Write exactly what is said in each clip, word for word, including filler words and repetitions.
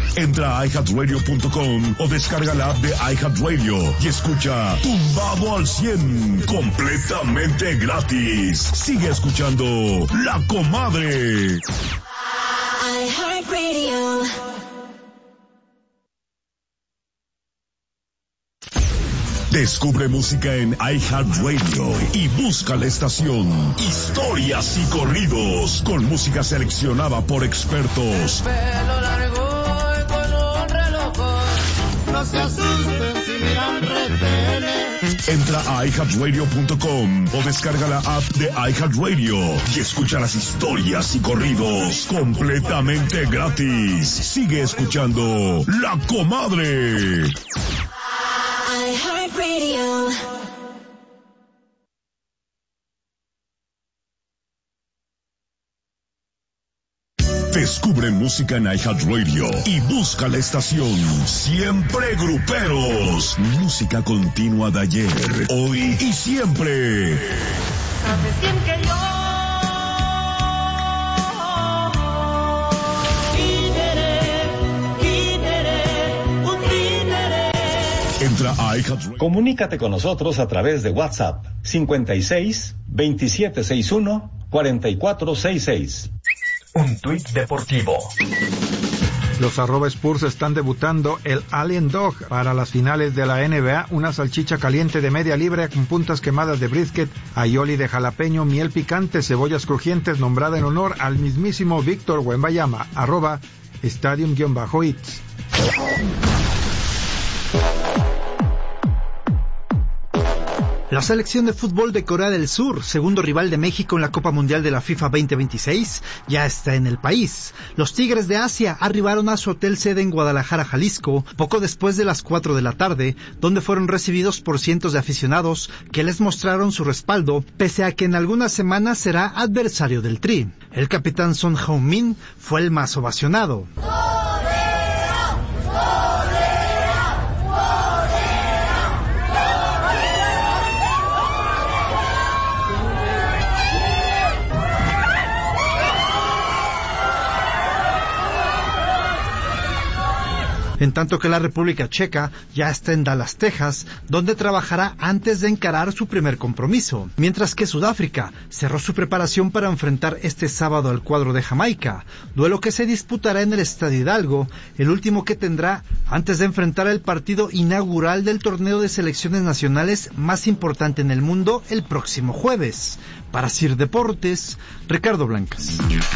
Entra a i heart radio punto com o descarga la app de iHeartRadio y escucha Tumbado al cien completamente gratis. Sigue escuchando La Comadre. iHeartRadio. Descubre música en iHeartRadio y busca la estación Historias y Corridos con música seleccionada por expertos. Pelo largo y con un reloj. No se asusten si miran retenes. Entra a i heart radio punto com o descarga la app de iHeartRadio y escucha las historias y corridos completamente gratis. Sigue escuchando La Comadre. iHeartRadio. Descubre música en iHeartRadio y busca la estación Siempre Gruperos. Música continua de ayer, hoy y siempre. Hace tiempo que yo Entra a iHeartRadio. Comunícate con nosotros a través de WhatsApp cincuenta y seis, veintisiete sesenta y uno, cuarenta y cuatro sesenta y seis. Un tuit deportivo. Los arroba Spurs están debutando el Alien Dog para las finales de la N B A, una salchicha caliente de media libra con puntas quemadas de brisket, aioli de jalapeño, miel picante, cebollas crujientes, nombrada en honor al mismísimo Víctor Wembanyama, arroba Stadium-Hits. La selección de fútbol de Corea del Sur, segundo rival de México en la Copa Mundial de la FIFA veinte veintiséis, ya está en el país. Los Tigres de Asia arribaron a su hotel sede en Guadalajara, Jalisco, poco después de las cuatro de la tarde, donde fueron recibidos por cientos de aficionados que les mostraron su respaldo, pese a que en algunas semanas será adversario del Tri. El capitán Son Heung-min fue el más ovacionado. En tanto que la República Checa ya está en Dallas, Texas, donde trabajará antes de encarar su primer compromiso, mientras que Sudáfrica cerró su preparación para enfrentar este sábado al cuadro de Jamaica, duelo que se disputará en el Estadio Hidalgo, el último que tendrá antes de enfrentar el partido inaugural del torneo de selecciones nacionales más importante en el mundo el próximo jueves. Para Sir Deportes, Ricardo Blancas.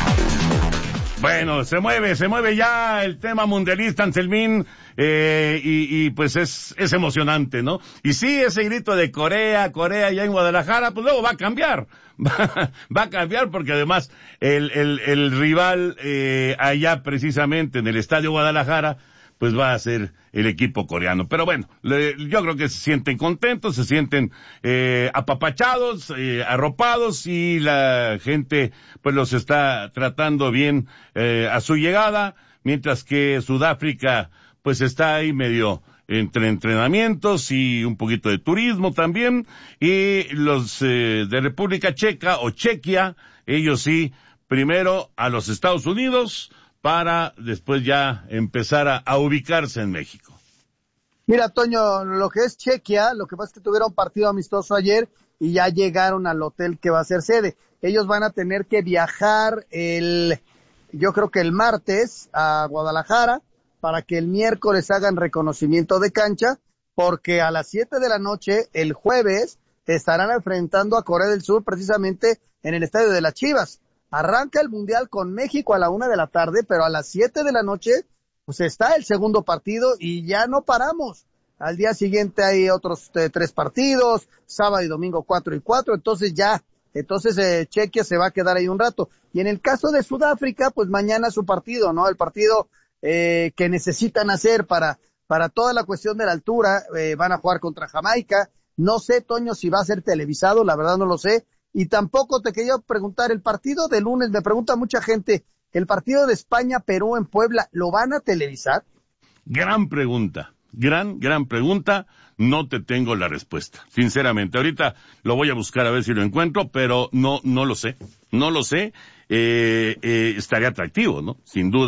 Bueno, se mueve, se mueve ya el tema mundialista, Anselmín, eh, y, y pues es, es emocionante, ¿no? Y sí, ese grito de Corea, Corea ya en Guadalajara, pues luego va a cambiar, va, va a cambiar porque además el, el, el rival eh, allá precisamente en el Estadio Guadalajara, pues va a ser el equipo coreano. Pero bueno, le, yo creo que se sienten contentos, se sienten eh, apapachados, eh, arropados, y la gente pues los está tratando bien eh, a su llegada, mientras que Sudáfrica pues está ahí medio entre entrenamientos y un poquito de turismo también, y los eh, de República Checa o Chequia, ellos sí, primero a los Estados Unidos, para después ya empezar a, a ubicarse en México. Mira, Toño, lo que es Chequia, lo que pasa es que tuvieron partido amistoso ayer y ya llegaron al hotel que va a ser sede. Ellos van a tener que viajar el, yo creo que el martes a Guadalajara para que el miércoles hagan reconocimiento de cancha, porque a las siete de la noche, el jueves, estarán enfrentando a Corea del Sur precisamente en el estadio de las Chivas. Arranca el Mundial con México a la una de la tarde, pero a las siete de la noche, pues está el segundo partido y ya no paramos. Al día siguiente hay otros eh, tres partidos, sábado y domingo cuatro y cuatro, entonces ya, entonces eh, Chequia se va a quedar ahí un rato. Y en el caso de Sudáfrica, pues mañana su partido, ¿no? El partido eh, que necesitan hacer para, para toda la cuestión de la altura, eh, van a jugar contra Jamaica. No sé, Toño, si va a ser televisado, la verdad no lo sé. Y tampoco te quería preguntar, el partido de lunes, me pregunta mucha gente, ¿el partido de España-Perú en Puebla lo van a televisar? Gran pregunta, gran, gran pregunta, no te tengo la respuesta, sinceramente. Ahorita lo voy a buscar a ver si lo encuentro, pero no, no lo sé, no lo sé, eh, eh, estaría atractivo, ¿no? Sin duda,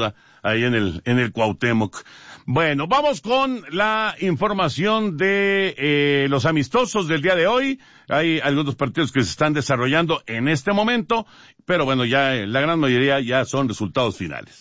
ahí en el, en el Cuauhtémoc. Bueno, vamos con la información de eh, los amistosos del día de hoy. Hay algunos partidos que se están desarrollando en este momento, pero bueno, ya eh, la gran mayoría ya son resultados finales.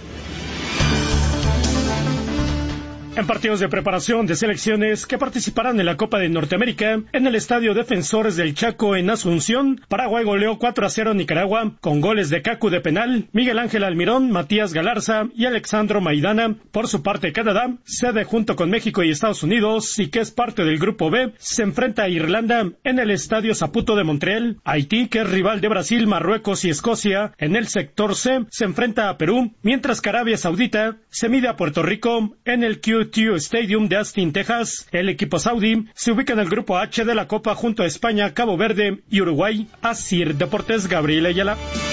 En partidos de preparación de selecciones que participarán en la Copa de Norteamérica, en el Estadio Defensores del Chaco en Asunción, Paraguay goleó cuatro a cero a Nicaragua, con goles de Cacu de penal, Miguel Ángel Almirón, Matías Galarza y Alexandro Maidana. Por su parte, Canadá, sede junto con México y Estados Unidos, y que es parte del Grupo B, se enfrenta a Irlanda en el Estadio Saputo de Montreal. Haití, que es rival de Brasil, Marruecos y Escocia, en el sector C, se enfrenta a Perú, mientras que Arabia Saudita se mide a Puerto Rico en el Q T U Stadium de Austin, Texas. El equipo saudí se ubica en el grupo H de la Copa junto a España, Cabo Verde y Uruguay. Asir Deportes, Gabriel Ayala.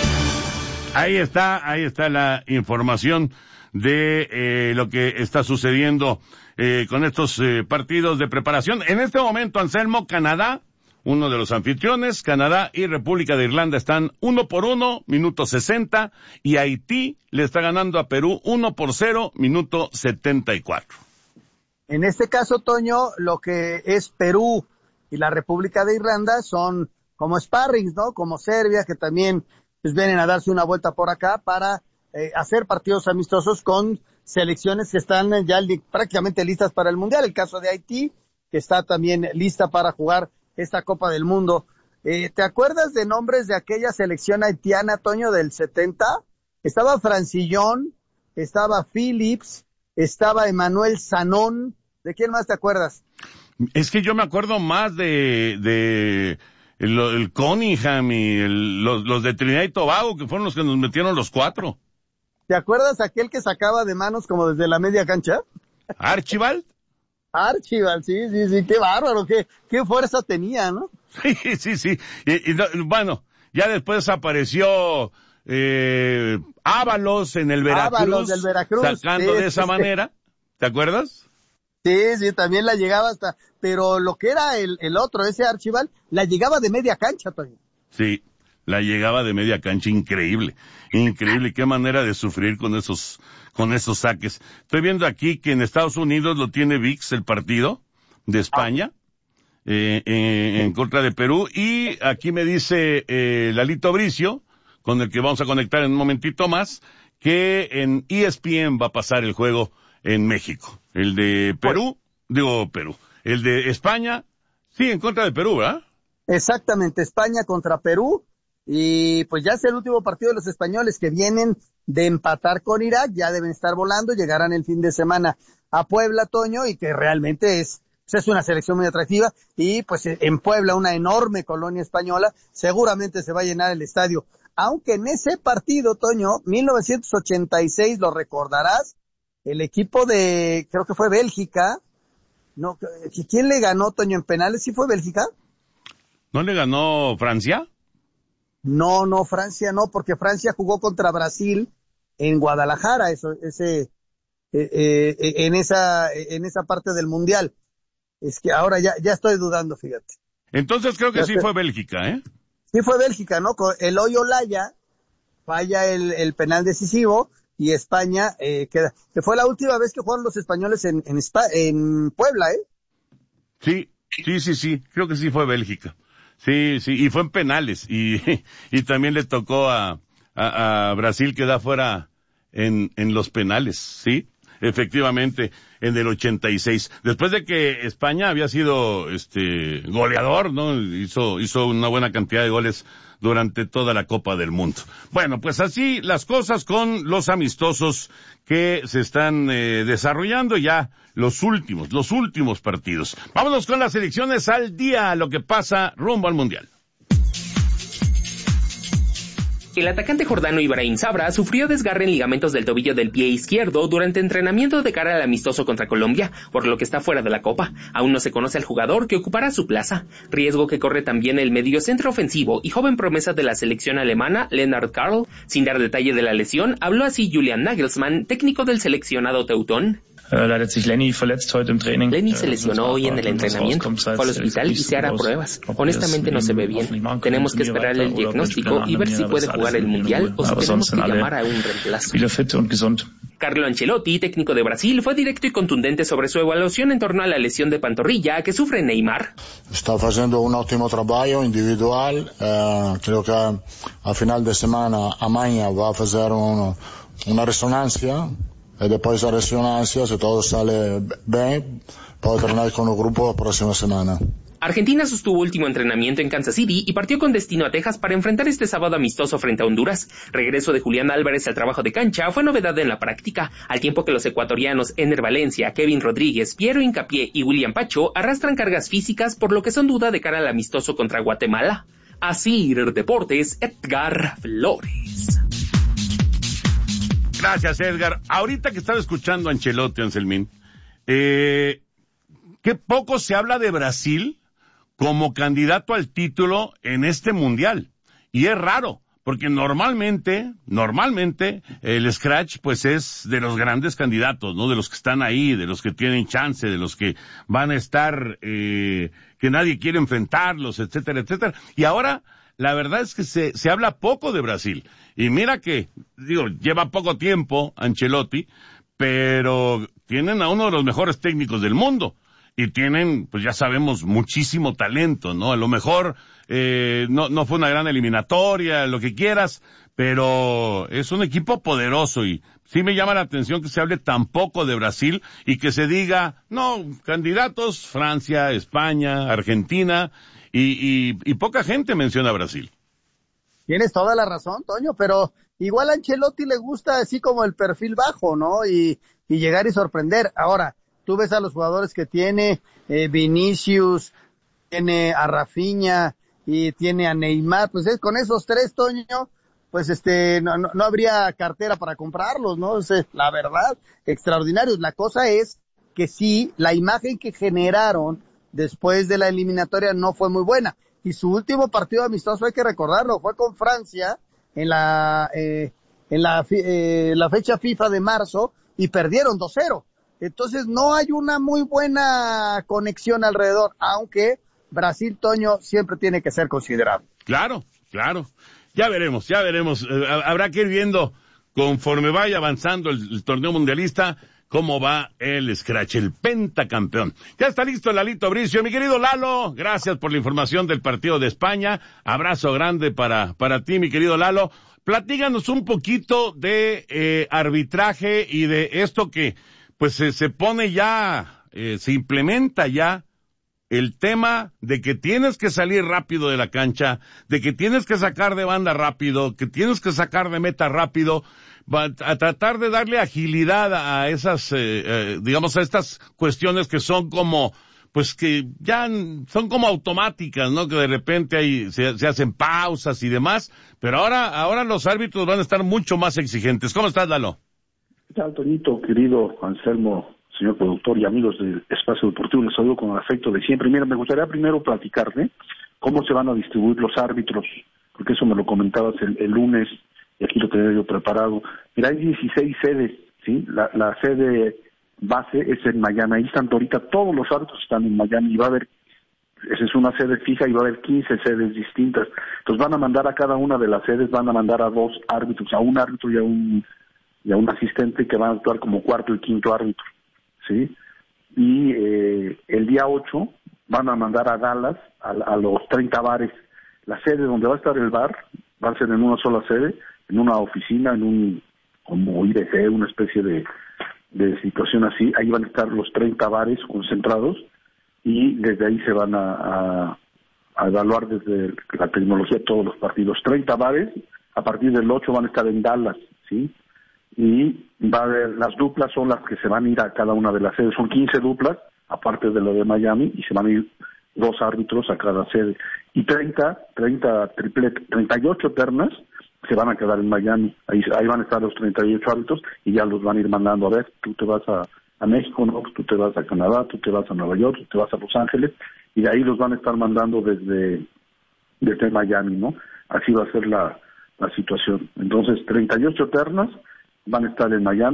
Ahí está, ahí está la información de eh, lo que está sucediendo eh, con estos eh, partidos de preparación. En este momento, Anselmo, Canadá, uno de los anfitriones, Canadá y República de Irlanda están uno por uno, minuto sesenta, y Haití le está ganando a Perú uno por cero, minuto setenta y cuatro. En este caso, Toño, lo que es Perú y la República de Irlanda son como sparrings, ¿no? Como Serbia, que también pues vienen a darse una vuelta por acá para eh, hacer partidos amistosos con selecciones que están ya li- prácticamente listas para el Mundial. El caso de Haití, que está también lista para jugar esta Copa del Mundo. Eh, ¿Te acuerdas de nombres de aquella selección haitiana, Toño, del setenta? Estaba Francillón, estaba Phillips, estaba Emanuel Sanón. ¿De quién más te acuerdas? Es que yo me acuerdo más de, de el, el Cunningham y el, los, los de Trinidad y Tobago, que fueron los que nos metieron los cuatro. ¿Te acuerdas aquel que sacaba de manos como desde la media cancha? ¿Archibald? Archibald, sí, sí, sí, qué bárbaro, qué, qué fuerza tenía, ¿no? Sí, sí, sí. Y, y, bueno, ya después apareció eh, Ábalos en el Veracruz, Ábalos del Veracruz, sacando sí, de esa sí. manera. ¿Te acuerdas? Sí, sí, también la llegaba hasta, pero lo que era el, el otro, ese Archibald, la llegaba de media cancha, Toño. Sí, la llegaba de media cancha, increíble, increíble, qué manera de sufrir con esos, con esos saques. Estoy viendo aquí que en Estados Unidos lo tiene V I X el partido de España, eh, eh, en contra de Perú, y aquí me dice eh, Lalito Bricio, con el que vamos a conectar en un momentito más, que en E S P N va a pasar el juego en México. El de Perú, digo Perú, el de España, sí, en contra de Perú, ¿verdad? Exactamente, España contra Perú, y pues ya es el último partido de los españoles que vienen de empatar con Irak, ya deben estar volando, llegarán el fin de semana a Puebla, Toño, y que realmente es, pues es una selección muy atractiva, y pues en Puebla, una enorme colonia española, seguramente se va a llenar el estadio, aunque en ese partido, Toño, mil novecientos ochenta y seis, lo recordarás, el equipo de, creo que fue Bélgica, no, ¿quién le ganó, Toño, en penales? ¿Sí fue Bélgica? ¿No le ganó Francia? No, no, Francia no, porque Francia jugó contra Brasil en Guadalajara, eso, ese, eh, eh, en esa, en esa parte del mundial. Es que ahora ya, ya estoy dudando, fíjate. Entonces creo que ya sí sé. fue Bélgica, ¿eh? Sí fue Bélgica, ¿no? El Hoyo Laya falla el, el penal decisivo y España eh, queda. Que fue la última vez que jugaron los españoles en, en, Spa, en Puebla, ¿eh? Sí, sí, sí, sí, creo que sí fue Bélgica. Sí, sí, y fue en penales, y, y también le tocó a, a, a Brasil quedar fuera en, en los penales, sí, efectivamente, en el ochenta y seis. Después de que España había sido, este, goleador, ¿no? Hizo, hizo una buena cantidad de goles durante toda la Copa del Mundo. Bueno, pues así las cosas con los amistosos que se están eh, desarrollando ya los últimos, los últimos partidos. Vámonos con las elecciones al día, lo que pasa rumbo al Mundial. El atacante jordano Ibrahim Sabra sufrió desgarre en ligamentos del tobillo del pie izquierdo durante entrenamiento de cara al amistoso contra Colombia, por lo que está fuera de la Copa. Aún no se conoce al jugador que ocupará su plaza, riesgo que corre también el mediocentro ofensivo y joven promesa de la selección alemana, Lennart Karl. Sin dar detalle de la lesión, habló así Julian Nagelsmann, técnico del seleccionado teutón. Lenny se lesionó hoy en el entrenamiento, fue al hospital y se hará pruebas. Honestamente no se ve bien. Tenemos que esperar el diagnóstico y ver si puede jugar el Mundial o si tenemos que llamar a un reemplazo. Carlo Ancelotti, técnico de Brasil, fue directo y contundente sobre su evaluación en torno a la lesión de pantorrilla que sufre Neymar. Está haciendo un óptimo trabajo individual. Eh, creo que a final de semana, a mañana, va a hacer un, una resonancia. Y después de la resonancia, si todo sale bien, puede entrenar con el grupo la próxima semana. Argentina sostuvo último entrenamiento en Kansas City y partió con destino a Texas para enfrentar este sábado amistoso frente a Honduras. Regreso de Julián Álvarez al trabajo de cancha fue novedad en la práctica, al tiempo que los ecuatorianos Ener Valencia, Kevin Rodríguez, Piero Hincapié y William Pacho arrastran cargas físicas, por lo que son duda de cara al amistoso contra Guatemala. Asir Deportes, Edgar Flores. Gracias, Edgar. Ahorita que estaba escuchando a Ancelotti, Anselmín, eh, qué poco se habla de Brasil como candidato al título en este mundial. Y es raro, porque normalmente, normalmente, el Scratch, pues es de los grandes candidatos, ¿no? De los que están ahí, de los que tienen chance, de los que van a estar, eh, que nadie quiere enfrentarlos, etcétera, etcétera. Y ahora, la verdad es que se, se habla poco de Brasil. Y mira que, digo, lleva poco tiempo Ancelotti, pero tienen a uno de los mejores técnicos del mundo. Y tienen, pues ya sabemos, muchísimo talento, ¿no? A lo mejor eh, no, no fue una gran eliminatoria, lo que quieras, pero es un equipo poderoso y sí me llama la atención que se hable tan poco de Brasil y que se diga, no, candidatos, Francia, España, Argentina, y, y, y poca gente menciona a Brasil. Tienes toda la razón, Toño, pero igual a Ancelotti le gusta así como el perfil bajo, ¿no? Y, y llegar y sorprender. Ahora, tú ves a los jugadores que tiene, eh, Vinicius, tiene a Rafinha y tiene a Neymar, pues es, con esos tres, Toño, pues este, no, no, no habría cartera para comprarlos, ¿no? Es, la verdad, extraordinarios. La cosa es que sí, la imagen que generaron después de la eliminatoria no fue muy buena. Y su último partido amistoso, hay que recordarlo, fue con Francia en la, eh, en la, eh, la fecha FIFA de marzo y perdieron dos cero. Entonces no hay una muy buena conexión alrededor, aunque Brasil, Toño, siempre tiene que ser considerado. Claro, claro. Ya veremos, ya veremos. Eh, habrá que ir viendo conforme vaya avanzando el, el torneo mundialista cómo va el Scratch, el pentacampeón. Ya está listo Lalito Bricio. Mi querido Lalo, gracias por la información del partido de España. Abrazo grande para, para ti, mi querido Lalo. Platíganos un poquito de eh, arbitraje y de esto que pues se, se pone ya, eh, se implementa ya el tema de que tienes que salir rápido de la cancha, de que tienes que sacar de banda rápido, que tienes que sacar de meta rápido, a tratar de darle agilidad a esas, eh, eh, digamos, a estas cuestiones que son como, pues que ya son como automáticas, ¿no? Que de repente ahí se, se hacen pausas y demás, pero ahora, ahora los árbitros van a estar mucho más exigentes. ¿Cómo estás, Lalo? ¿Qué tal, Toñito, querido Anselmo, señor productor y amigos del Espacio Deportivo? Les saludo con el afecto de siempre. Mira, me gustaría primero platicarle cómo se van a distribuir los árbitros, porque eso me lo comentabas el, el lunes, y aquí lo tenía yo preparado. Mira, hay dieciséis sedes, ¿sí? La, la sede base es en Miami. Ahí están ahorita, todos los árbitros están en Miami, y va a haber, esa es una sede fija, y va a haber quince sedes distintas. Entonces van a mandar a cada una de las sedes, van a mandar a dos árbitros, a un árbitro y a un y a un asistente que van a actuar como cuarto y quinto árbitro, ¿sí? Y eh, el día ocho van a mandar a Dallas a, a los treinta bares. La sede donde va a estar el bar va a ser en una sola sede, en una oficina, en un, como I D C, una especie de, de situación así. Ahí van a estar los treinta bares concentrados y desde ahí se van a, a, a evaluar desde la tecnología todos los partidos. treinta bares, a partir del ocho van a estar en Dallas, ¿sí? Y va a haber, las duplas son las que se van a ir a cada una de las sedes, son quince duplas, aparte de lo de Miami, y se van a ir dos árbitros a cada sede. Y treinta, treinta triplet, treinta y ocho ternas se van a quedar en Miami. Ahí, ahí van a estar los treinta y ocho árbitros y ya los van a ir mandando. A ver, tú te vas a, a México, ¿no? Tú te vas a Canadá, tú te vas a Nueva York, tú te vas a Los Ángeles, y de ahí los van a estar mandando desde, desde Miami, ¿no? Así va a ser la, la situación. Entonces, treinta y ocho ternas van a estar en Miami,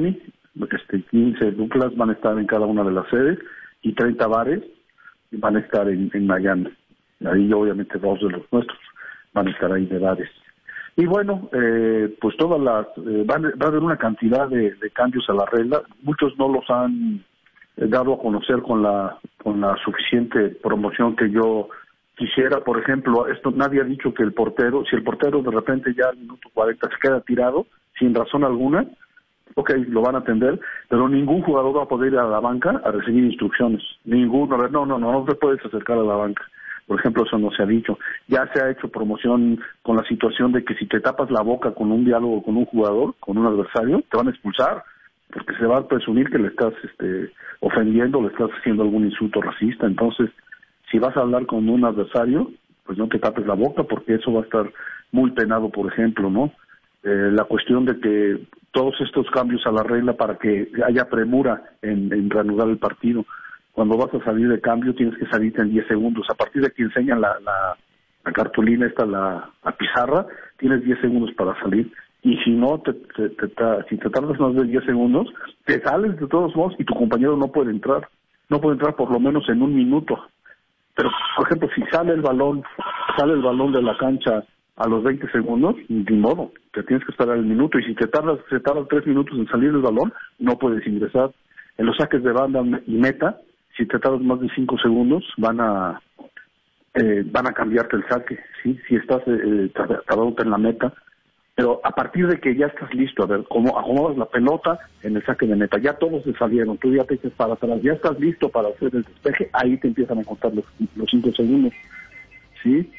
este, quince duplas van a estar en cada una de las sedes y treinta bares van a estar en, en Miami. Ahí obviamente dos de los nuestros van a estar ahí de bares. Y bueno, eh, pues todas las, eh, van, va a haber una cantidad de, de cambios a la regla. Muchos no los han eh, dado a conocer con la con la suficiente promoción que yo quisiera. Por ejemplo, esto nadie ha dicho que el portero, si el portero de repente ya al minuto cuarenta se queda tirado sin razón alguna, ok, lo van a atender, pero ningún jugador va a poder ir a la banca a recibir instrucciones. Ninguno, a ver, no, no, no, no te puedes acercar a la banca. Por ejemplo, eso no se ha dicho. Ya se ha hecho promoción con la situación de que si te tapas la boca con un diálogo con un jugador, con un adversario, te van a expulsar, porque se va a presumir que le estás este, ofendiendo, le estás haciendo algún insulto racista. Entonces, si vas a hablar con un adversario, pues no te tapes la boca, porque eso va a estar muy penado, por ejemplo, ¿no? Eh, la cuestión de que todos estos cambios a la regla para que haya premura en, en reanudar el partido. Cuando vas a salir de cambio tienes que salirte en diez segundos. A partir de que enseñan la, la, la cartulina esta, la, la pizarra, tienes diez segundos para salir. Y si no, te, te, te, te, si te tardas más de diez segundos, te sales de todos modos y tu compañero no puede entrar. No puede entrar por lo menos en un minuto. Pero, por ejemplo, si sale el balón, sale el balón de la cancha a los veinte segundos, de modo, te tienes que esperar el minuto. Y si te tardas, se tardan tres minutos en salir el balón, no puedes ingresar. En los saques de banda y meta, si te tardas más de cinco segundos, van a eh, van a cambiarte el saque, ¿sí? Si estás eh, tardándote en la meta. Pero a partir de que ya estás listo, a ver, cómo acomodas la pelota en el saque de meta, ya todos se salieron, tú ya te dices para atrás, ya estás listo para hacer el despeje, ahí te empiezan a contar los, los cinco segundos, ¿sí?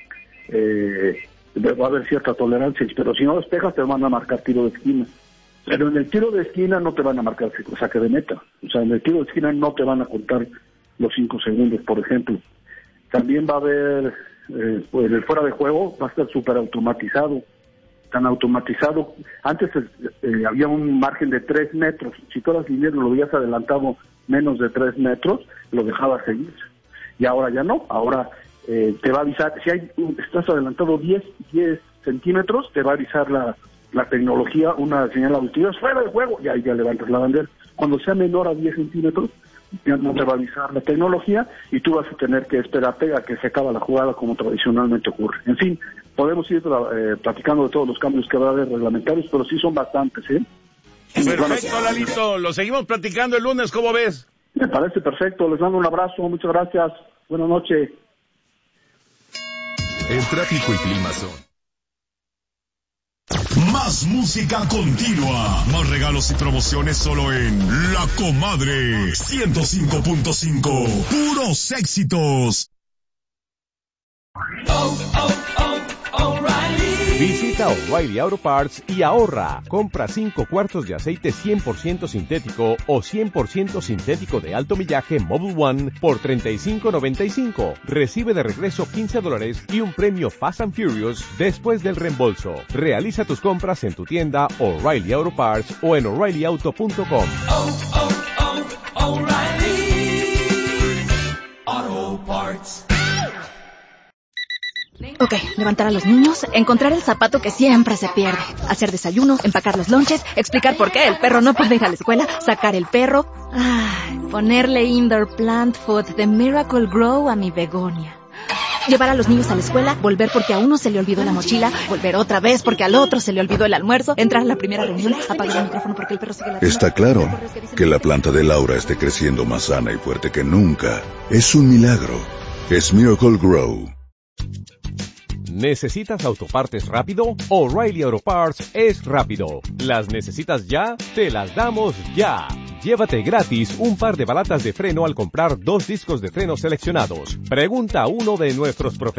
Eh, va a haber cierta tolerancia, pero si no despejas te van a marcar tiro de esquina. Pero en el tiro de esquina no te van a marcar saque de meta. O sea, en el tiro de esquina no te van a contar los cinco segundos, por ejemplo. También va a haber, eh, pues el fuera de juego va a estar súper automatizado. Tan automatizado. Antes eh, había un margen de tres metros. Si tú eras liniero lo habías adelantado menos de tres metros, lo dejabas seguir. Y ahora ya no. Ahora eh, te va a avisar. Si hay, estás adelantado diez centímetros, te va a avisar la la tecnología, una señal auditiva, fuera de juego, y ahí ya levantas la bandera. Cuando sea menor a diez centímetros, ya no te va a avisar la tecnología y tú vas a tener que esperarte a que se acabe la jugada como tradicionalmente ocurre. En fin, podemos ir eh, platicando de todos los cambios que va a haber reglamentarios, pero sí son bastantes, ¿eh? Perfecto, Lalito. Lo seguimos platicando el lunes, ¿cómo ves? Me parece perfecto. Les mando un abrazo. Muchas gracias. Buenas noches. El tráfico y clima son más música continua, más regalos y promociones solo en La Comadre ciento cinco punto cinco, puros éxitos. Oh, oh, oh, O'Reilly. Visita O'Reilly Auto Parts y ahorra. Compra cinco cuartos de aceite cien por ciento sintético o cien por ciento sintético de alto millaje Mobil One por treinta y cinco noventa y cinco. Recibe de regreso quince dólares y un premio Fast and Furious después del reembolso. Realiza tus compras en tu tienda O'Reilly Auto Parts o en O'Reilly Auto punto com. Oh, oh, oh, O'Reilly Auto Parts. Ok, levantar a los niños, encontrar el zapato que siempre se pierde, hacer desayuno, empacar los lonches, explicar por qué el perro no puede ir a la escuela, sacar el perro, ay, ponerle indoor plant food de Miracle Grow a mi begonia. Llevar a los niños a la escuela, volver porque a uno se le olvidó la mochila, volver otra vez porque al otro se le olvidó el almuerzo, entrar a la primera reunión, apagar el micrófono porque el perro sigue ladrando. Está claro que la planta de Laura esté creciendo más sana y fuerte que nunca. Es un milagro. Es Miracle Grow. ¿Necesitas autopartes rápido? O'Reilly Auto Parts es rápido. ¿Las necesitas ya? Te las damos ya. Llévate gratis un par de balatas de freno al comprar dos discos de freno seleccionados. Pregunta a uno de nuestros profesionales.